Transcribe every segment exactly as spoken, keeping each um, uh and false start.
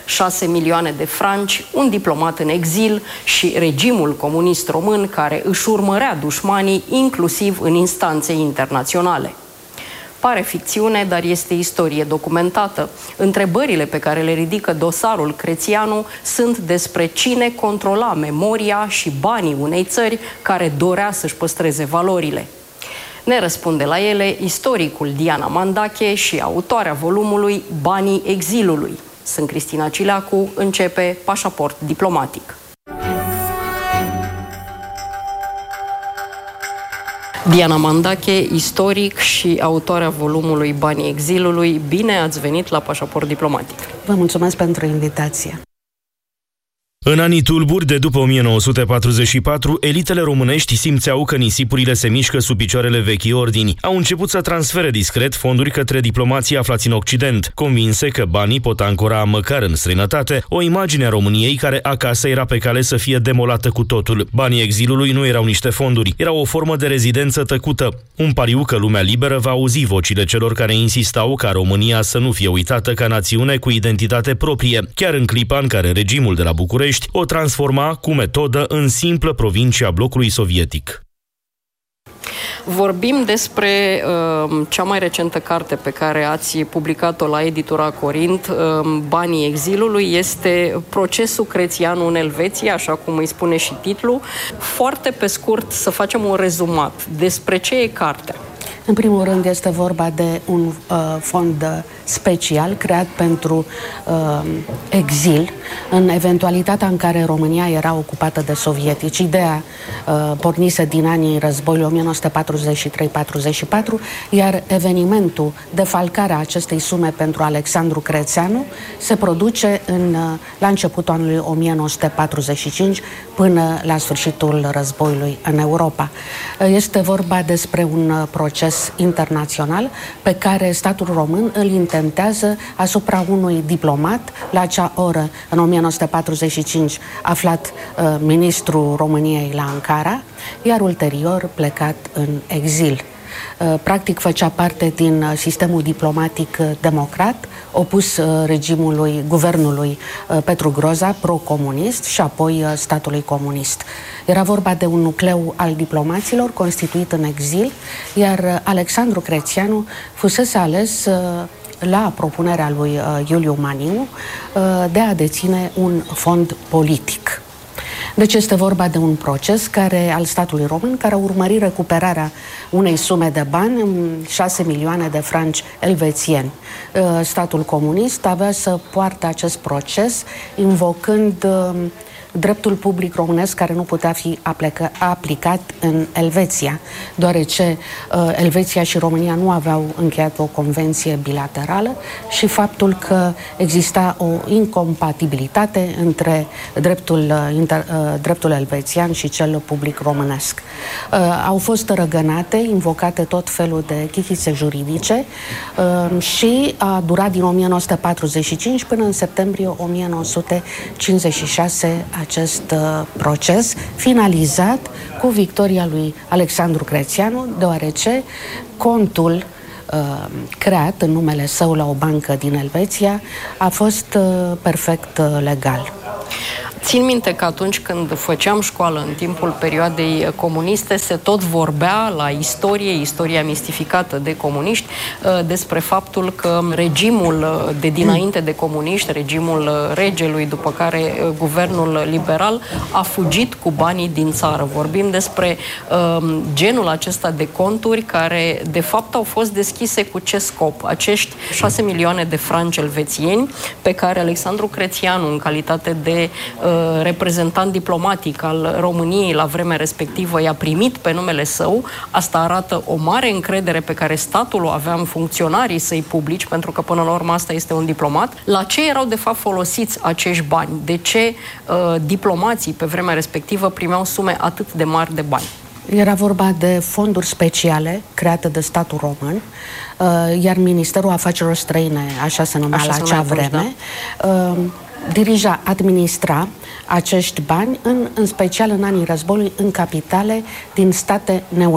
șase milioane de franci, un diplomat în exil și regimul comunist român care își urmărea dușmanii inclusiv în instanțe internaționale. Pare ficțiune, dar este istorie documentată. Întrebările pe care le ridică dosarul Crețianu sunt despre cine controla memoria și banii unei țări care dorea să-și păstreze valorile. Ne răspunde la ele istoricul Diana Mandache și autoarea volumului Banii exilului. Sunt Cristina Cileacu, începe Pașaport diplomatic. Diana Mandache, istoric și autoarea volumului Banii exilului. Bine ați venit la Pașaport diplomatic. Vă mulțumesc pentru invitație. În anii tulburi de după o mie nouă sute patruzeci și patru, elitele românești simțeau că nisipurile se mișcă sub picioarele vechii ordini. Au început să transfere discret fonduri către diplomații aflați în Occident, convinse că banii pot ancora măcar în străinătate o imagine a României care acasă era pe cale să fie demolată cu totul. Banii exilului nu erau niște fonduri, erau o formă de rezidență tăcută. Un pariu că lumea liberă va auzi vocile celor care insistau ca România să nu fie uitată ca națiune cu identitate proprie, chiar în clipa în care regimul de la București o transforma cu metodă în simplă provincie a blocului sovietic. Vorbim despre uh, cea mai recentă carte pe care ați publicat-o la editura Corint, uh, Banii exilului. Este procesul Crețianu în Elveția, așa cum îi spune și titlul. Foarte pe scurt, să facem un rezumat. Despre ce e cartea? În primul rând este vorba de un uh, fond special creat pentru uh, exil în eventualitatea în care România era ocupată de sovietici. Ideea uh, pornise din anii războiului o mie nouă sute patruzeci și trei patruzeci și patru, iar evenimentul, defalcarea acestei sume pentru Alexandru Crețianu, se produce în, uh, la începutul anului o mie nouă sute patruzeci și cinci până la sfârșitul războiului în Europa. Uh, este vorba despre un uh, proces internațional pe care statul român îl intentează asupra unui diplomat, la acea oră, în o mie nouă sute patruzeci și cinci, aflat uh, ministrul României la Ankara, iar ulterior plecat în exil. Practic făcea parte din sistemul diplomatic democrat, opus regimului, guvernului Petru Groza, pro-comunist și apoi statului comunist. Era vorba de un nucleu al diplomaților constituit în exil, iar Alexandru Crețianu fusese ales la propunerea lui Iuliu Maniu de a deține un fond politic. Deci este vorba de un proces care, al statului român, care a urmărit recuperarea unei sume de bani, șase milioane de franci elvețieni. Statul comunist avea să poarte acest proces invocând dreptul public românesc care nu putea fi aplica, aplicat în Elveția, deoarece uh, Elveția și România nu aveau încheiat o convenție bilaterală și faptul că exista o incompatibilitate între dreptul, uh, inter, uh, dreptul elvețian și cel public românesc. Uh, au fost răgănate, invocate tot felul de chichițe juridice uh, și a durat din o mie nouă sute patruzeci și cinci până în septembrie o mie nouă sute cincizeci și șase acest uh, proces, finalizat cu victoria lui Alexandru Crețianu, deoarece contul uh, creat în numele său la o bancă din Elveția a fost uh, perfect uh, legal. Țin minte că atunci când făceam școală în timpul perioadei comuniste, se tot vorbea la istorie, istoria mistificată de comuniști, despre faptul că regimul de dinainte de comuniști, regimul regelui, după care guvernul liberal, a fugit cu banii din țară. Vorbim despre um, genul acesta de conturi care, de fapt, au fost deschise cu ce scop? Acești șase milioane de franci elvețieni pe care Alexandru Crețianu, în calitate de uh, reprezentant diplomatic al României la vremea respectivă, i-a primit pe numele său. Asta arată o mare încredere pe care statul o avea în funcționarii săi publici, pentru că până la urmă asta este un diplomat. La ce erau de fapt folosiți acești bani? De ce uh, diplomații pe vremea respectivă primeau sume atât de mari de bani? Era vorba de fonduri speciale create de statul român, uh, iar Ministerul Afacerilor Străine, așa se numea așa la acea vreme, da? uh, dirija, administra acești bani, în, în special în anii războiului, în capitale din state neutre.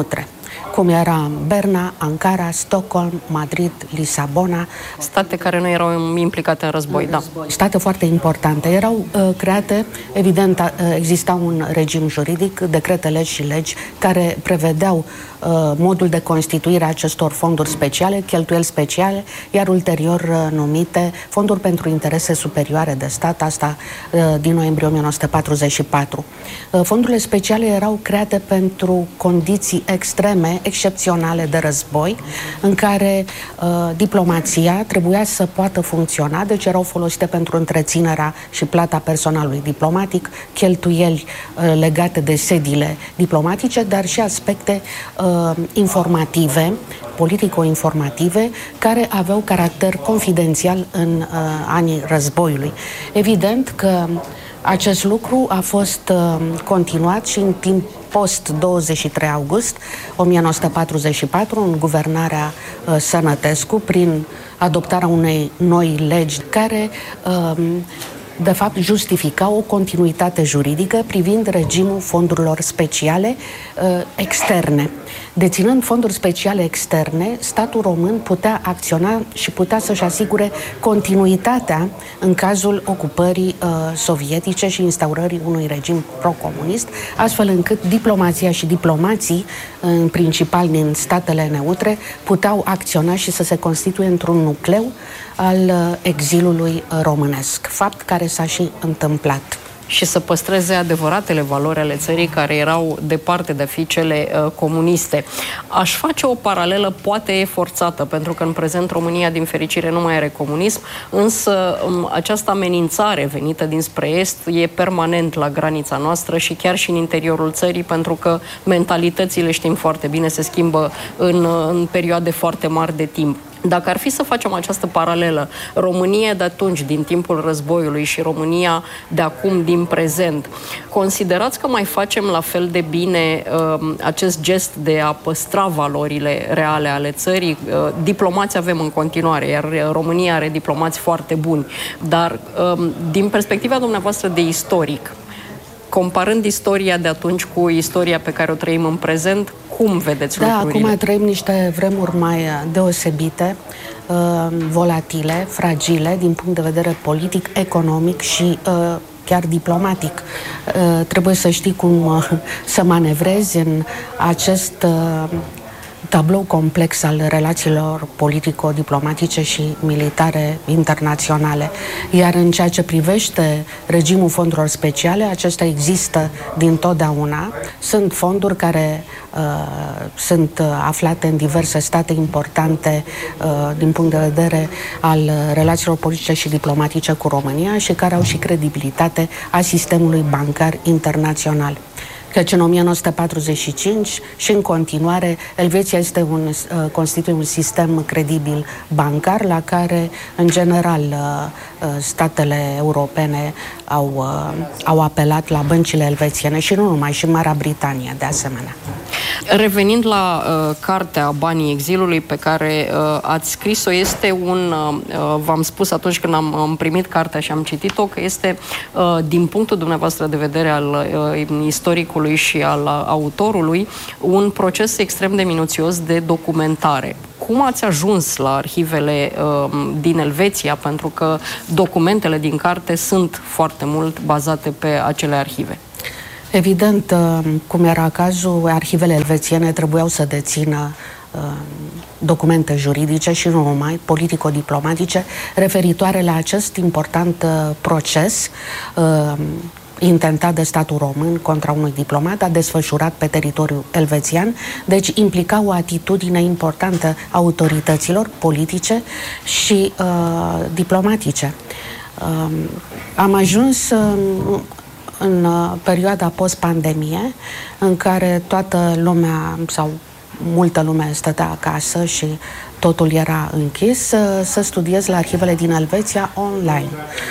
cum era Berna, Ankara, Stockholm, Madrid, Lisabona. State care nu erau implicate în război, în da. Război. State foarte importante. Erau uh, create, evident, uh, exista un regim juridic, decrete, legi și legi care prevedeau uh, modul de constituire a acestor fonduri speciale, cheltuieli speciale, iar ulterior uh, numite fonduri pentru interese superioare de stat, asta uh, din noiembrie o mie nouă sute patruzeci și patru. Uh, fondurile speciale erau create pentru condiții extreme, excepționale de război, în care uh, diplomația trebuia să poată funcționa, deci erau folosite pentru întreținerea și plata personalului diplomatic, cheltuieli uh, legate de sediile diplomatice, dar și aspecte uh, informative, politico-informative, care aveau caracter confidențial în uh, anii războiului. Evident că acest lucru a fost uh, continuat și în timp post douăzeci și trei august o mie nouă sute patruzeci și patru, în guvernarea uh, Sănătescu, prin adoptarea unei noi legi care uh, de fapt justifica o continuitate juridică privind regimul fondurilor speciale uh, externe. Deținând fonduri speciale externe, statul român putea acționa și putea să-și asigure continuitatea în cazul ocupării uh, sovietice și instaurării unui regim pro-comunist, astfel încât diplomația și diplomații, în principal din statele neutre, puteau acționa și să se constituie într-un nucleu al uh, exilului românesc, fapt care s-a și întâmplat. Și să păstreze adevăratele valori ale țării care erau departe de a fi cele uh, comuniste. Aș face o paralelă, poate e forțată, pentru că în prezent România, din fericire, nu mai are comunism, însă um, această amenințare venită dinspre Est e permanent la granița noastră și chiar și în interiorul țării, pentru că mentalitățile, știm foarte bine, se schimbă în, în perioade foarte mari de timp. Dacă ar fi să facem această paralelă, România de atunci, din timpul războiului, și România de acum, din prezent, considerați că mai facem la fel de bine uh, acest gest de a păstra valorile reale ale țării? Uh, diplomați avem în continuare, iar România are diplomați foarte buni, dar uh, din perspectiva dumneavoastră de istoric, comparând istoria de atunci cu istoria pe care o trăim în prezent, cum vedeți da, lucrurile? Acum trăim niște vremuri mai deosebite, uh, volatile, fragile, din punct de vedere politic, economic și uh, chiar diplomatic. Uh, trebuie să știi cum uh, să manevrezi în acest uh, tablou complex al relațiilor politico-diplomatice și militare internaționale. Iar în ceea ce privește regimul fondurilor speciale, acesta există dintotdeauna. Sunt fonduri care uh, sunt aflate în diverse state importante uh, din punct de vedere al relațiilor politice și diplomatice cu România și care au și credibilitate a sistemului bancar internațional. Căci în o mie nouă sute patruzeci și cinci și în continuare Elveția este un, uh, constituie un sistem credibil bancar la care, în general, uh, statele europene au, uh, au apelat la băncile elvețiene și nu numai, și Marea Britanie, de asemenea. Revenind la uh, cartea Banii exilului pe care uh, ați scris-o, este un, uh, v-am spus atunci când am, am primit cartea și am citit-o, că este, uh, din punctul dumneavoastră de vedere al uh, istoricului și al uh, autorului, un proces extrem de minuțios de documentare. Cum ați ajuns la arhivele uh, din Elveția? Pentru că documentele din carte sunt foarte mult bazate pe acele arhive. Evident, cum era cazul, arhivele elvețiene trebuiau să dețină uh, documente juridice și nu numai, politico-diplomatice, referitoare la acest important uh, proces uh, intentat de statul român contra unui diplomat, a desfășurat pe teritoriul elvețian, deci implica o atitudine importantă a autorităților politice și uh, diplomatice. Uh, am ajuns uh, în perioada post-pandemie, în care toată lumea sau multă lume stătea acasă și totul era închis, să, să studiez la arhivele din Elveția online.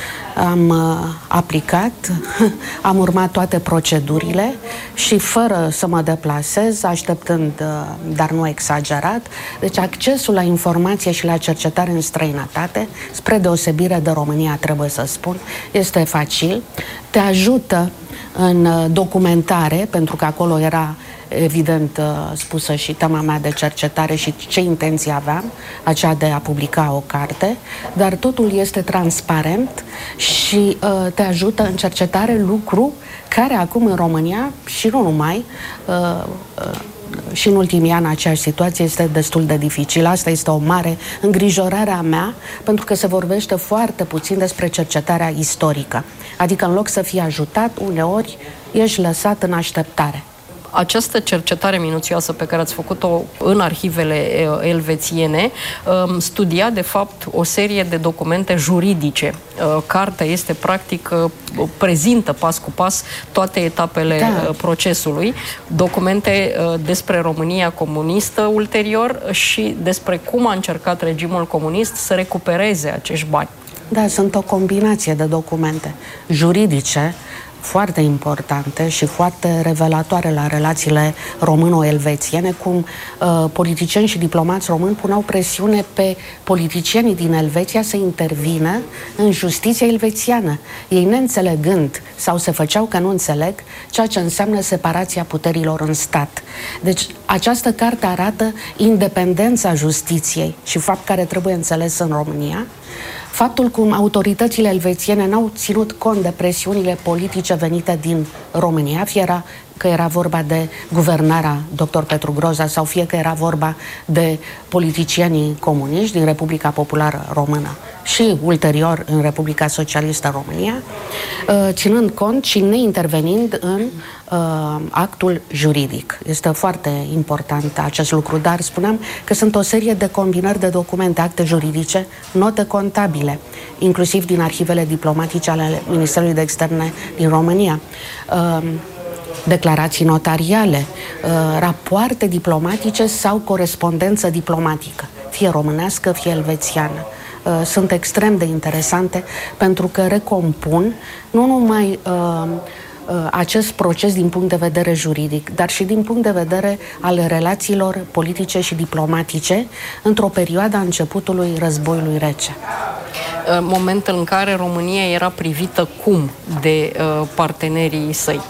Am uh, aplicat, am urmat toate procedurile și fără să mă deplasez, așteptând, uh, dar nu exagerat, deci accesul la informație și la cercetare în străinătate, spre deosebire de România, trebuie să spun, este facil, te ajută în uh, documentare, pentru că acolo era evident spusă și tema mea de cercetare și ce intenție aveam, aceea de a publica o carte, dar totul este transparent și uh, te ajută în cercetare, lucru care acum în România și nu numai uh, uh, și în ultimii ani aceeași situație este destul de dificilă. Asta este o mare îngrijorare a mea, pentru că se vorbește foarte puțin despre cercetarea istorică. Adică în loc să fii ajutat, uneori ești lăsat în așteptare. Această cercetare minuțioasă pe care ați făcut-o în arhivele elvețiene studia, de fapt, o serie de documente juridice. Cartea este, practic, prezintă pas cu pas toate etapele da. procesului, documente despre România comunistă ulterior și despre cum a încercat regimul comunist să recupereze acești bani. Da, sunt o combinație de documente juridice foarte importante și foarte revelatoare la relațiile româno-elvețiene, cum uh, politicieni și diplomați români puneau presiune pe politicienii din Elveția să intervină în justiția elvețiană, ei neînțelegând sau se făceau că nu înțeleg ceea ce înseamnă separația puterilor în stat. Deci această carte arată independența justiției și fapt care trebuie înțeles în România, faptul cum autoritățile elvețiene n-au ținut cont de presiunile politice venite din România, fie era că era vorba de guvernarea doctor Petru Groza sau fie că era vorba de politicienii comuniști din Republica Populară Română și ulterior în Republica Socialistă România, ținând cont și neintervenind în uh, actul juridic. Este foarte important acest lucru, dar spuneam că sunt o serie de combinări de documente, acte juridice, note contabile, inclusiv din arhivele diplomatice ale Ministerului de Externe din România, uh, declarații notariale, uh, rapoarte diplomatice sau corespondență diplomatică, fie românească, fie elvețiană. Uh, sunt extrem de interesante pentru că recompun nu numai uh, uh, acest proces din punct de vedere juridic, dar și din punct de vedere al relațiilor politice și diplomatice într-o perioadă a începutului războiului rece. Momentul în care România era privită cum de uh, partenerii săi?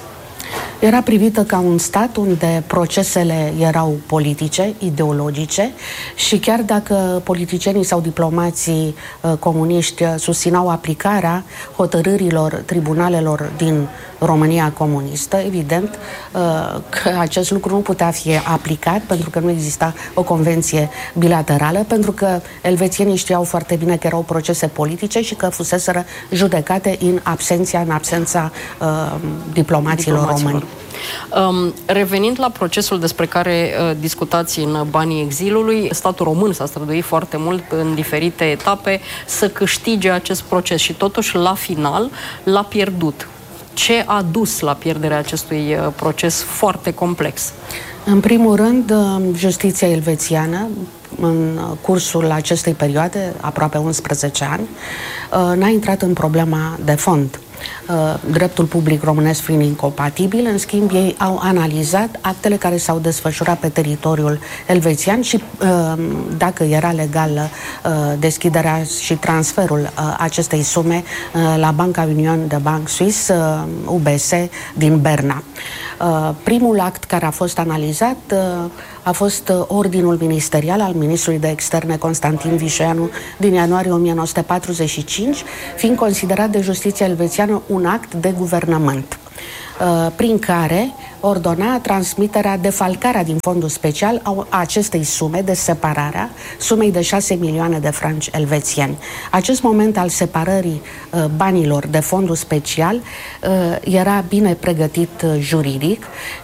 Era privită ca un stat unde procesele erau politice, ideologice și chiar dacă politicienii sau diplomații uh, comuniști susținau aplicarea hotărârilor tribunalelor din România comunistă, evident uh, că acest lucru nu putea fi aplicat pentru că nu exista o convenție bilaterală, pentru că elvețienii știau foarte bine că erau procese politice și că fuseseră judecate în absența, în absența uh, diplomaților români. Um, revenind la procesul despre care uh, discutați în Banii exilului, statul român s-a străduit foarte mult în diferite etape să câștige acest proces și totuși la final l-a pierdut. Ce a dus la pierderea acestui uh, proces foarte complex? În primul rând, justiția elvețiană, în cursul acestei perioade, aproape unsprezece ani, n-a intrat în problema de fond. Dreptul public românesc fiind incompatibil, în schimb ei au analizat actele care s-au desfășurat pe teritoriul elvețian și dacă era legală deschiderea și transferul acestei sume la Banca Union de Bank Suisse, U B S, din Berna. Primul act care a fost analizat a fost ordinul ministerial al ministrului de externe Constantin Vișoianu din ianuarie o mie nouă sute patruzeci și cinci, fiind considerat de justiția elvețiană un act de guvernământ, prin care ordona transmiterea, defalcarea din fondul special a acestei sume de separarea sumei de șase milioane de franci elvețieni. Acest moment al separării uh, banilor de fondul special uh, era bine pregătit uh, juridic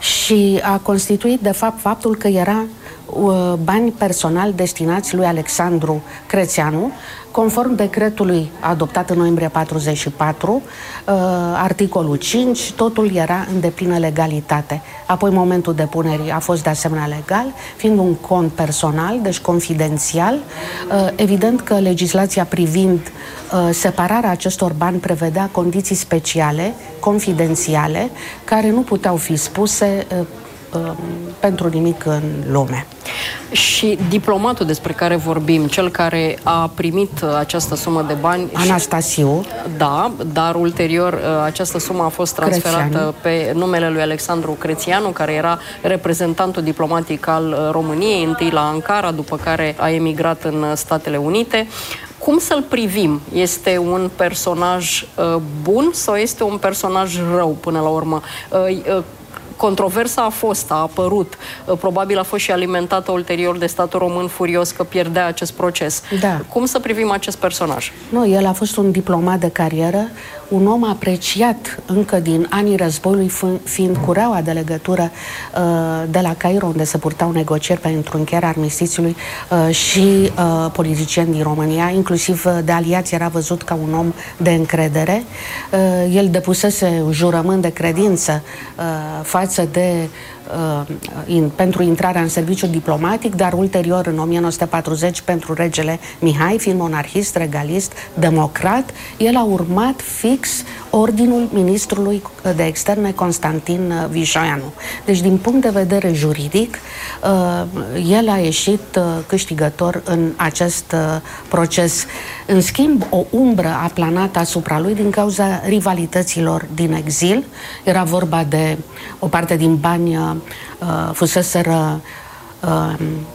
și a constituit de fapt faptul că era uh, bani personal destinați lui Alexandru Crețeanu, conform decretului adoptat în noiembrie patruzeci și patru, uh, articolul cinci, totul era în deplină legalitate. Apoi momentul depunerii a fost de asemenea legal, fiind un cont personal, deci confidențial. Uh, evident că legislația privind uh, separarea acestor bani prevedea condiții speciale, confidențiale, care nu puteau fi spuse uh, pentru nimic în lume. Și diplomatul despre care vorbim, cel care a primit această sumă de bani... Anastasiu. Și, da, dar ulterior această sumă a fost transferată Crețianu. Pe numele lui Alexandru Crețianu, care era reprezentantul diplomatic al României, întâi la Ankara, după care a emigrat în Statele Unite. Cum să-l privim? Este un personaj uh, bun sau este un personaj rău până la urmă? Uh, uh, Controversa a fost, a apărut, probabil a fost și alimentată ulterior de statul român furios că pierdea acest proces. Da. Cum să privim acest personaj? Nu, el a fost un diplomat de carieră, un om apreciat încă din anii războiului, fiind cureaua de legătură uh, de la Cairo, unde se purtau negocieri pentru încheierea armistițiului, uh, și uh, politicieni din România, inclusiv uh, de aliați, era văzut ca un om de încredere. Uh, el depusese jurământ de credință uh, față de Uh, in, pentru intrarea în serviciu diplomatic, dar ulterior, în o mie nouă sute patruzeci, pentru regele Mihai, fiind monarhist, regalist, democrat, el a urmat fix ordinul ministrului de externe Constantin Vișoianu. Deci, din punct de vedere juridic, uh, el a ieșit uh, câștigător în acest uh, proces. În schimb, o umbră a planat asupra lui din cauza rivalităților din exil. Era vorba de o parte din bani uh, fuseseră uh,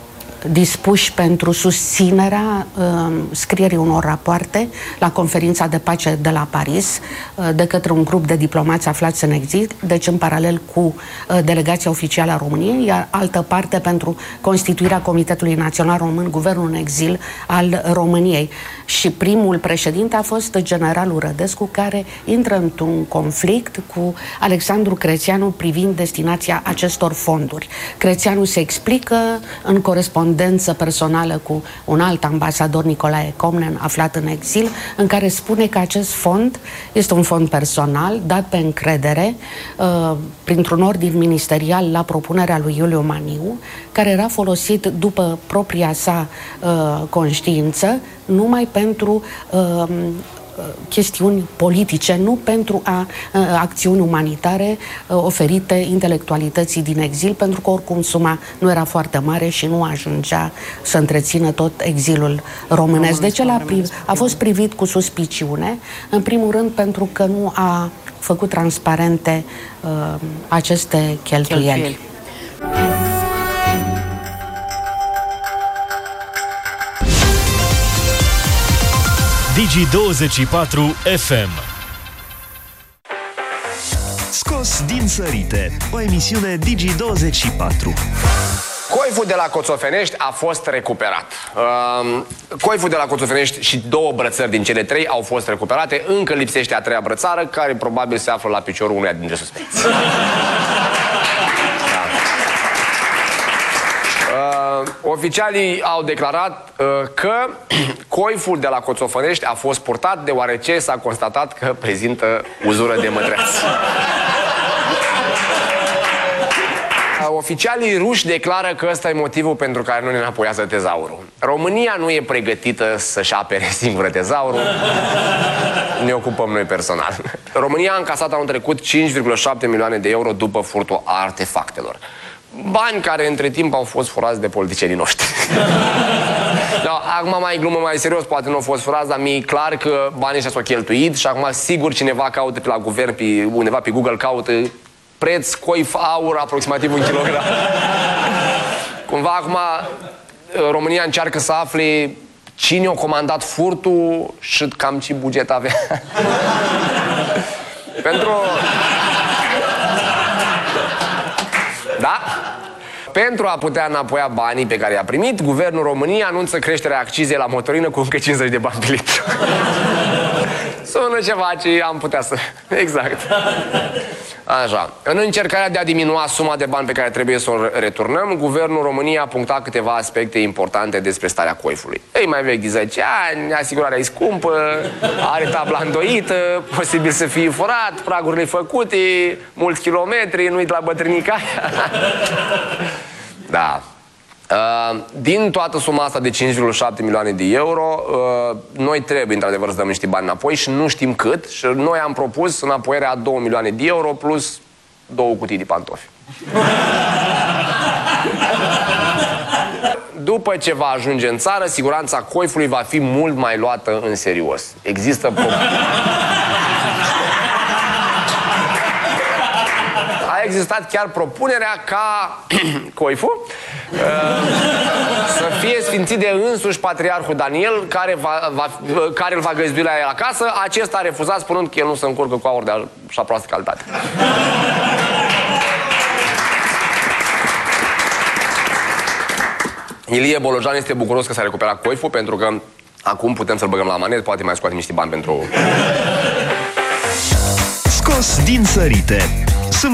dispuși pentru susținerea uh, scrierii unor rapoarte la conferința de pace de la Paris uh, de către un grup de diplomați aflați în exil, deci în paralel cu uh, delegația oficială a României, iar altă parte pentru constituirea Comitetului Național Român, guvernul în exil al României. Și primul președinte a fost generalul Rădescu, care intră într-un conflict cu Alexandru Crețianu privind destinația acestor fonduri. Crețianu se explică în corespondență personală cu un alt ambasador, Nicolae Comnen, aflat în exil, în care spune că acest fond este un fond personal, dat pe încredere, uh, printr-un ordin ministerial la propunerea lui Iuliu Maniu, care era folosit după propria sa uh, conștiință, numai pentru uh, chestiuni politice, nu pentru a, uh, acțiuni umanitare uh, oferite intelectualității din exil, pentru că oricum suma nu era foarte mare și nu ajungea să întrețină tot exilul românesc. Deci el a, a fost privit cu suspiciune, în primul rând pentru că nu a făcut transparente uh, aceste cheltuieli. Cheltuieli. Digi douăzeci și patru F M. Scos din sărite, o emisiune Digi douăzeci și patru. Coiful de la Coțofenești a fost recuperat. Uh, coiful de la Coțofenești și două brățări din cele trei au fost recuperate. Încă lipsește a treia brățară, care probabil se află la piciorul uneia dintre suspecți. Uh, oficialii au declarat uh, că coiful de la Coțofănești a fost purtat deoarece s-a constatat că prezintă uzură de mătreați. Uh, oficialii ruși declară că ăsta e motivul pentru care nu ne înapoiază tezaurul. România nu e pregătită să-și apere singură tezaurul. Ne ocupăm noi personal. România a încasat anul trecut cinci virgulă șapte milioane de euro după furtul artefactelor. Bani care între timp au fost furați de politicienii noștri. No, acum mai glumă, mai serios, poate nu au fost furați, dar mi-e clar că banii ăștia s-au cheltuit și acum sigur cineva caută pe la guvern, pe, undeva pe Google caută preț coif aur aproximativ un kilogram. Cumva acum România încearcă să afle cine a comandat furtul și cam ce buget avea. Pentru... Da? Pentru a putea înapoia banii pe care i-a primit, Guvernul României anunță creșterea accizei la motorină cu încă cincizeci de bani pe litru. Sună ceva ce am putea să... Exact. Așa. În încercarea de a diminua suma de bani pe care trebuie să o returnăm, Guvernul României a punctat câteva aspecte importante despre starea coifului. Ei mai vechi de zece ani, asigurarea e scumpă, are tabla îndoită, posibil să fie furat, pragurile făcute, mulți kilometri, nu-i de la bătrânica. Da. Uh, din toată suma asta de cinci virgulă șapte milioane de euro, uh, noi trebuie într-adevăr să dăm niște bani înapoi și nu știm cât. Și noi am propus înapoierea a două milioane de euro plus două cutii de pantofi. După ce va ajunge în țară, siguranța coifului va fi mult mai luată în serios. Există pro... A existat chiar propunerea ca coiful uh, să fie sfințit de însuși Patriarhul Daniel, care, va, va, care îl va găzdui la el acasă. Acesta a refuzat, spunând că el nu se încurcă cu aur de așa proastă calitate. Ilie Bolojan este bucuros că s-a recuperat coiful, pentru că acum putem să-l băgăm la manet, poate mai scoate niște bani pentru... Scos din sărite.